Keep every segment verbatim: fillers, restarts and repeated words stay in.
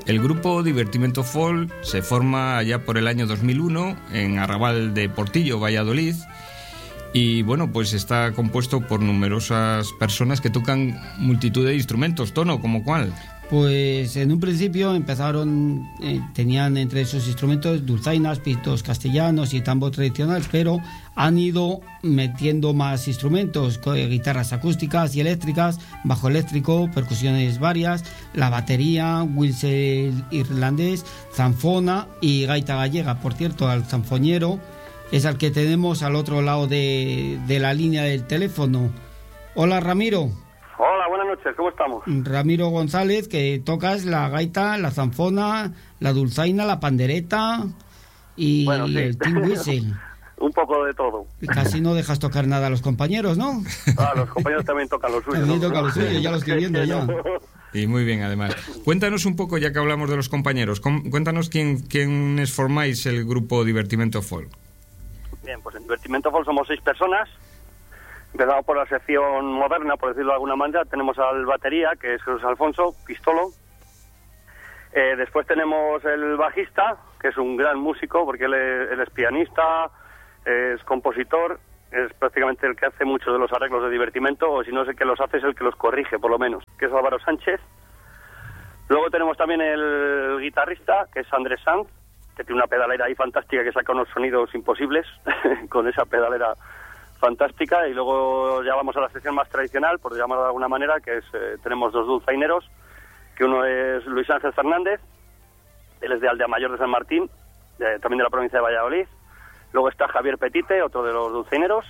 El grupo Divertimento Folk se forma allá por el año dos mil uno en Arrabal de Portillo, Valladolid. Y bueno, pues está compuesto por numerosas personas que tocan multitud de instrumentos. Tono, ¿como cuál? Pues en un principio empezaron, eh, tenían entre sus instrumentos dulzainas, pitos castellanos y tambor tradicional, pero han ido metiendo más instrumentos, guitarras acústicas y eléctricas, bajo eléctrico, percusiones varias, la batería, whistle irlandés, zanfona y gaita gallega. Por cierto, al zanfonero es al que tenemos al otro lado de, de la línea del teléfono. Hola, Ramiro. Hola, buenas noches, ¿cómo estamos? Ramiro González, que tocas la gaita, la zanfona, la dulzaina, la pandereta y bueno, sí. el tin whistle. Un poco de todo. Casi no dejas tocar nada a los compañeros, ¿no? Ah, los compañeros también tocan lo suyo. También ¿no? tocan lo suyo, ya lo estoy viendo ya. Y muy bien, además. Cuéntanos un poco, ya que hablamos de los compañeros, cuéntanos quién, quiénes formáis el grupo Divertimento Folk. Bien, pues en Divertimento Folk somos seis personas. Empezamos por la sección moderna, por decirlo de alguna manera. Tenemos al batería, que es Jesús Alfonso Pistolo. Eh, después tenemos el bajista, que es un gran músico, porque él es, él es pianista, es compositor, es prácticamente el que hace muchos de los arreglos de Divertimento, o si no es el que los hace, es el que los corrige, por lo menos, que es Álvaro Sánchez. Luego tenemos también el guitarrista, que es Andrés Sanz, que tiene una pedalera ahí fantástica que saca unos sonidos imposibles con esa pedalera fantástica. Y luego ya vamos a la sección más tradicional, por llamarlo de alguna manera, que es eh, tenemos dos dulzaineros, que uno es Luis Ángel Fernández, él es de Aldea Mayor de San Martín, de, también de la provincia de Valladolid. Luego está Javier Petite, otro de los dulzaineros,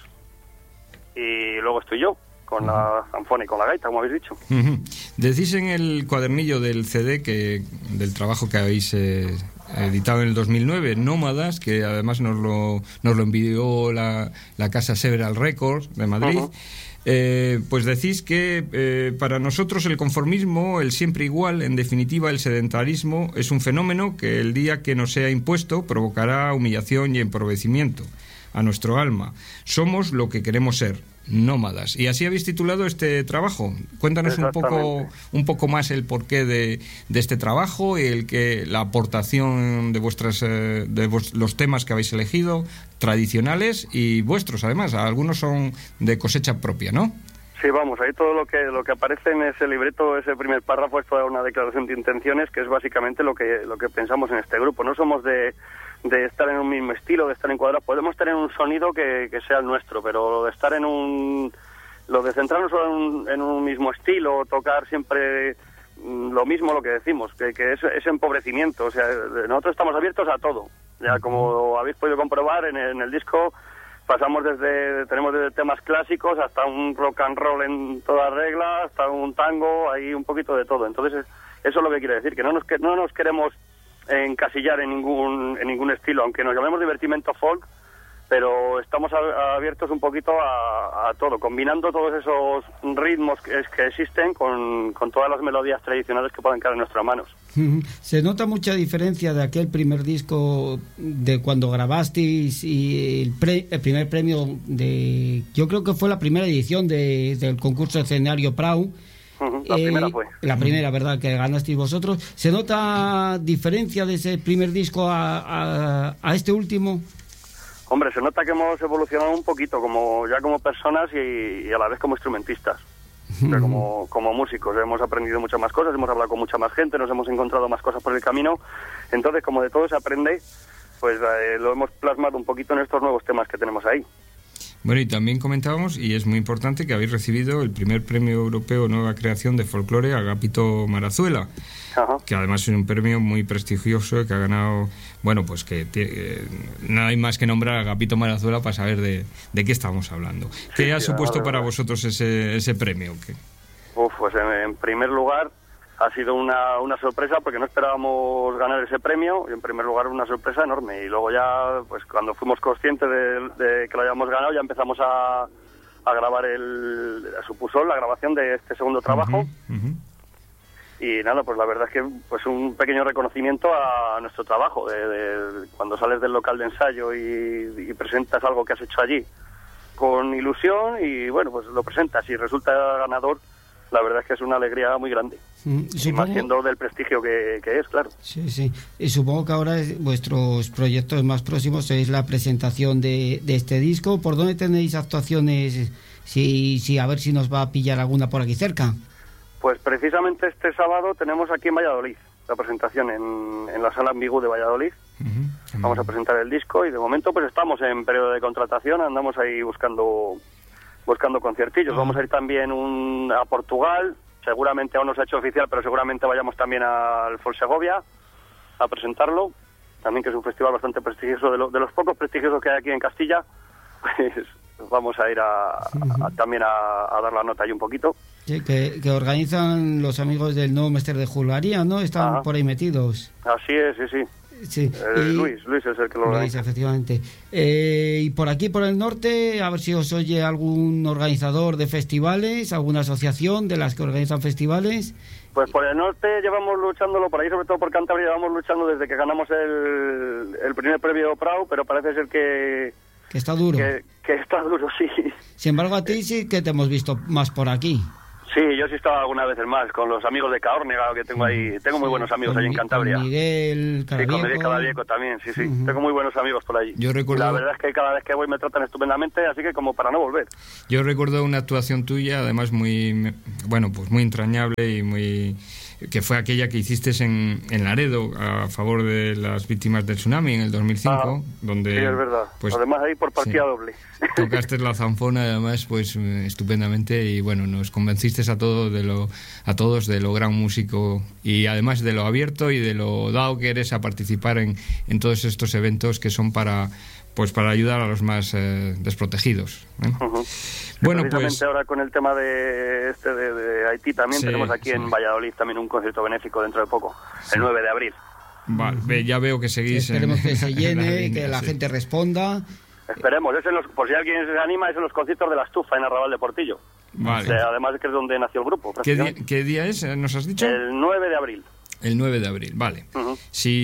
y luego estoy yo, con la zanfona y con la gaita, como habéis dicho. Uh-huh. Decís en el cuadernillo del C D, que del trabajo que habéis eh, editado en el dos mil nueve, Nómadas, que además nos lo, nos lo envió la, la casa Several Records de Madrid. Uh-huh. Eh, pues decís que eh, para nosotros el conformismo, el siempre igual, en definitiva el sedentarismo, es un fenómeno que el día que nos sea impuesto provocará humillación y empobrecimiento a nuestro alma. Somos lo que queremos ser, nómadas. Y así habéis titulado este trabajo. Cuéntanos un poco un poco más el porqué de, de este trabajo y el que la aportación de vuestras eh, de vos, los temas que habéis elegido, tradicionales y vuestros, además. Algunos son de cosecha propia, ¿no? Sí, vamos, ahí todo lo que lo que aparece en ese libreto, ese primer párrafo, es toda una declaración de intenciones, que es básicamente lo que lo que pensamos en este grupo. No somos de de estar en un mismo estilo, de estar encuadrados. Podemos tener un sonido que, que sea el nuestro, pero de estar en un... Lo de centrarnos en un, en un mismo estilo, tocar siempre lo mismo, lo que decimos, que, que es, es empobrecimiento. O sea, nosotros estamos abiertos a todo. Ya como habéis podido comprobar, en el, en el disco pasamos desde... Tenemos desde temas clásicos hasta un rock and roll en toda regla, hasta un tango, hay un poquito de todo. Entonces, eso es lo que quiere decir, que no nos, que no nos queremos encasillar en ningún en ningún estilo, aunque nos llamemos Divertimento Folk, pero estamos a, abiertos un poquito a, a todo, combinando todos esos ritmos que, que existen con, con todas las melodías tradicionales que pueden caer en nuestras manos. Se nota mucha diferencia de aquel primer disco de cuando grabasteis y el, pre, el primer premio de... Yo creo que fue la primera edición de, del concurso escenario Prau. Uh-huh, la eh, primera fue. La primera, ¿verdad?, que ganasteis vosotros. ¿Se nota diferencia de ese primer disco a, a, a este último? Hombre, se nota que hemos evolucionado un poquito, como ya como personas y, y a la vez como instrumentistas. O sea, como, como músicos. Hemos aprendido muchas más cosas, hemos hablado con mucha más gente, nos hemos encontrado más cosas por el camino. Entonces, como de todo se aprende, pues eh, lo hemos plasmado un poquito en estos nuevos temas que tenemos ahí. Bueno, y también comentábamos, y es muy importante, que habéis recibido el primer premio europeo Nueva Creación de Folclore Agapito Marazuela. Ajá. Que además es un premio muy prestigioso que ha ganado, bueno, pues que eh, no hay más que nombrar a Agapito Marazuela para saber de, de qué estamos hablando. ¿Qué sí, ha sí, supuesto para vosotros ese, ese premio? ¿Qué? Uf, pues en, en primer lugar ha sido una, una sorpresa, porque no esperábamos ganar ese premio, y en primer lugar una sorpresa enorme, y luego ya, pues cuando fuimos conscientes de, de que lo habíamos ganado, ya empezamos a, a grabar el, supuso la grabación de este segundo trabajo. Uh-huh, uh-huh. Y nada, pues la verdad es que pues un pequeño reconocimiento a nuestro trabajo, de, de cuando sales del local de ensayo y, y presentas algo que has hecho allí con ilusión, y bueno, pues lo presentas y resulta ganador, la verdad es que es una alegría muy grande. Mm, y más siendo del prestigio que, que es, claro. Sí, sí. Y supongo que ahora es, vuestros proyectos más próximos es la presentación de, de este disco. ¿Por dónde tenéis actuaciones? Si, si a ver si nos va a pillar alguna por aquí cerca. Pues precisamente este sábado tenemos aquí en Valladolid la presentación en, en la Sala Ambigu de Valladolid. Uh-huh. Vamos a presentar el disco y de momento pues estamos en periodo de contratación, andamos ahí buscando buscando conciertillos. Uh-huh. Vamos a ir también un, a Portugal, seguramente aún no se ha hecho oficial, pero seguramente vayamos también al Folsegovia a presentarlo, también que es un festival bastante prestigioso, de, lo, de los pocos prestigiosos que hay aquí en Castilla, pues vamos a ir a, a, a, también a, a dar la nota ahí un poquito. Sí, que, que organizan los amigos del nuevo Mester de Juglaría, ¿no? Están Ajá. por ahí metidos. Así es, sí, sí. Sí. Eh, y, Luis, Luis es el que lo organiza. Luis, efectivamente. Eh, y por aquí, por el norte, a ver si os oye algún organizador de festivales, alguna asociación de las que organizan festivales. Pues por el norte llevamos luchándolo, por ahí sobre todo por Cantabria, llevamos luchando desde que ganamos el, el primer premio Prau, pero parece ser que... Que está duro. Que, que está duro, sí. Sin embargo, a ti sí que te hemos visto más por aquí. Sí, yo sí he estado algunas veces más con los amigos de Caórnega, que tengo ahí, tengo muy sí, buenos amigos ahí en Cantabria. Con Miguel Cadavieco. Sí, con Miguel Cadavieco también, sí, sí. Uh-huh. Tengo muy buenos amigos por allí. Yo recuerdo... La verdad es que cada vez que voy me tratan estupendamente, así que como para no volver. Yo recuerdo una actuación tuya, además muy, bueno, pues muy entrañable y muy... que fue aquella que hiciste en, en Laredo a favor de las víctimas del tsunami en el dos mil cinco, ah, donde sí, es verdad. Pues, además ahí por partida sí, doble. Tocaste la zanfona además pues estupendamente y bueno, nos convenciste a todos de lo a todos de lo gran músico y además de lo abierto y de lo dado que eres a participar en, en todos estos eventos que son para pues para ayudar a los más eh, desprotegidos, ¿eh? Uh-huh. Bueno, pues ahora con el tema de este de, de Haití también sí, tenemos aquí sí. en Valladolid también un concierto benéfico dentro de poco, sí. el nueve de abril. Vale, uh-huh. ya veo que seguís. Sí, esperemos en, que se llene, línea, que la sí. gente responda. Esperemos, es en los, por si alguien se anima, es en los conciertos de La Estufa en Arrabal de Portillo. Vale. O sea, además que es donde nació el grupo. ¿Qué día, ¿Qué día es? ¿Nos has dicho? El nueve de abril. El nueve de abril, vale. Uh-huh.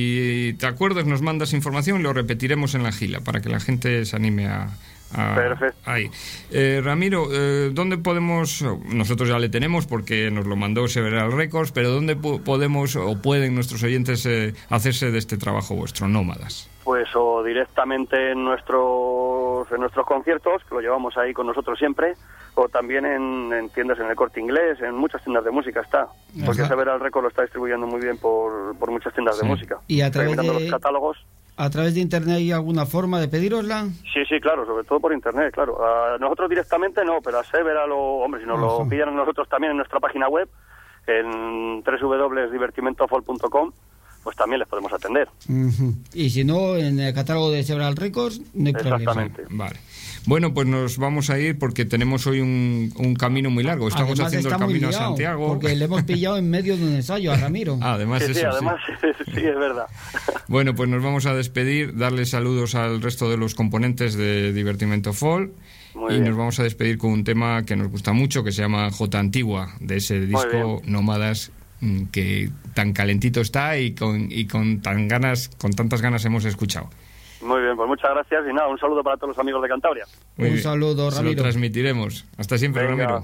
Si te acuerdas, nos mandas información y lo repetiremos en la gila para que la gente se anime a... a Perfecto. Ahí. Eh, Ramiro, eh, ¿dónde podemos...? Nosotros ya le tenemos porque nos lo mandó Several Records, pero ¿dónde po- podemos o pueden nuestros oyentes eh, hacerse de este trabajo vuestro, Nómadas? Pues o directamente en nuestros, en nuestros conciertos, que lo llevamos ahí con nosotros siempre, o también en, en tiendas en el Corte Inglés, en muchas tiendas de música está. Porque Several Records lo está distribuyendo muy bien por, por muchas tiendas sí. de música. Y a través de... los catálogos. ¿A través de internet hay alguna forma de pedirosla? Sí, sí, claro, sobre todo por internet, claro. A nosotros directamente no, pero a Several o, hombre, si nos uh-huh. lo pidieran a nosotros también en nuestra página web, en doble u doble u doble u punto divertimentofol punto com, pues también les podemos atender. Uh-huh. Y si no, en el catálogo de Several Records, no hay problema. Exactamente. Vale. Bueno, pues nos vamos a ir porque tenemos hoy un, un camino muy largo. Estamos además haciendo está el camino liado, a Santiago. Porque le hemos pillado en medio de un ensayo a Ramiro. Ah, además sí, eso, sí, además sí. sí, es verdad. Bueno, pues nos vamos a despedir, darle saludos al resto de los componentes de Divertimento Folk. Muy y bien. nos vamos a despedir con un tema que nos gusta mucho, que se llama J Antigua, de ese disco Nómadas, que tan calentito está y con, y con tan ganas, con tantas ganas hemos escuchado. Muy bien, pues muchas gracias y nada, un saludo para todos los amigos de Cantabria. Muy un bien. Saludo, Ramiro. Se lo transmitiremos. Hasta siempre, Venga. Ramiro.